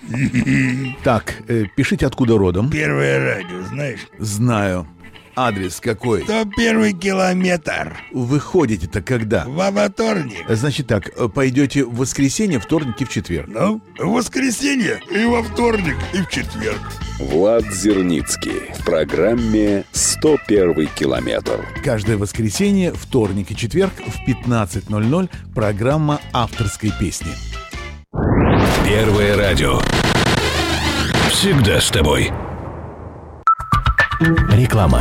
Так, пишите, откуда родом. Первое радио, знаешь? Знаю. Адрес какой? 101 километр. Вы ходите-то когда? Во вторник. Значит так, пойдете в воскресенье, вторник и в четверг. Ну, в воскресенье и во вторник и в четверг. Влад Зерницкий в программе «101 километр». Каждое воскресенье, вторник и четверг в 15:00 программа авторской песни. Первое радио. Всегда с тобой. Реклама.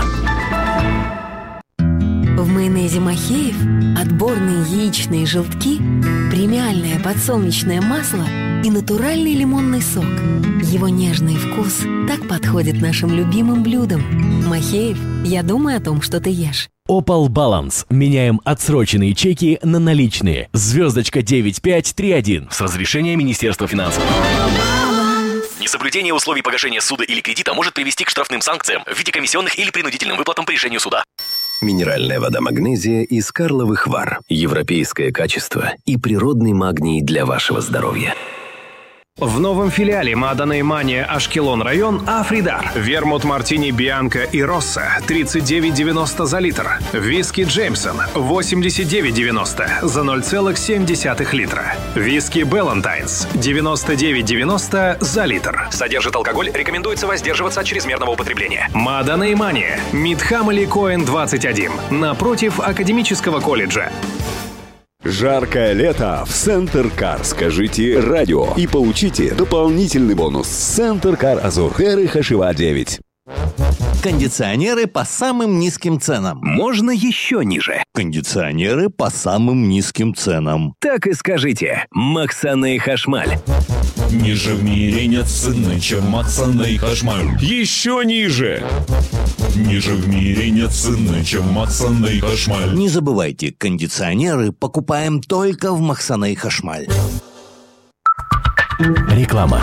В майонезе Махеев отборные яичные желтки, премиальное подсолнечное масло и натуральный лимонный сок. Его нежный вкус так подходит нашим любимым блюдам. Махеев, я думаю о том, что ты ешь. Opal Balance. Меняем отсроченные чеки на наличные. Звездочка 9531 с разрешения Министерства финансов. Несоблюдение условий погашения суда или кредита может привести к штрафным санкциям в виде комиссионных или принудительным выплатам по решению суда. Минеральная вода «Магнезия» из Карловых Вар. Европейское качество и природный магний для вашего здоровья. В новом филиале Маданой Мания Ашкелон район Афридар. Вермут Мартини Бианка и Росса 39,90 за литр. Виски Джеймсон 89,90 за 0,7 литра. Виски Беллантайнс 99,90 за литр. Содержит алкоголь, рекомендуется воздерживаться от чрезмерного употребления. Маданой Мания. Мидхамали Коэн 21. Напротив Академического колледжа. Жаркое лето в Центр Кар. Скажите радио и получите дополнительный бонус. Центр Кар Азур. Хэры Хашива 9. Кондиционеры по самым низким ценам. Можно еще ниже. Кондиционеры по самым низким ценам. Так и скажите. Максаны Хашмаль. Ниже в мире нет цены, чем Максаны Хашмаль. Еще ниже. Ниже в мире нет цены, чем Максаны Хашмаль. Не забывайте, кондиционеры покупаем только в Максаны Хашмаль. Реклама.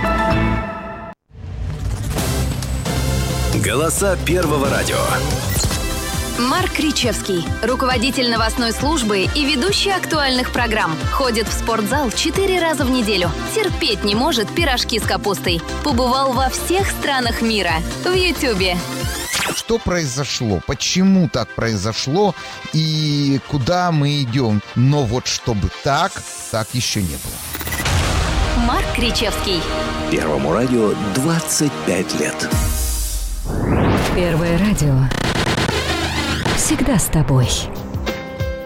Голоса Первого радио. Марк Кричевский, руководитель новостной службы и ведущий актуальных программ. Ходит в спортзал 4 раза в неделю. Терпеть не может пирожки с капустой. Побывал во всех странах мира. В Ютьюбе. Что произошло? Почему так произошло? И куда мы идем? Но вот чтобы так еще не было. Марк Кричевский. Первому радио 25 лет. Первое радио. Всегда с тобой.